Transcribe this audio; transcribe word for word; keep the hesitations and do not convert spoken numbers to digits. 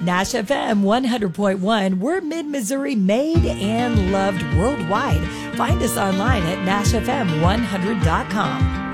Nash F M one hundred point one. We're Mid-Missouri, made and loved worldwide. Find us online at nash f m one hundred dot com.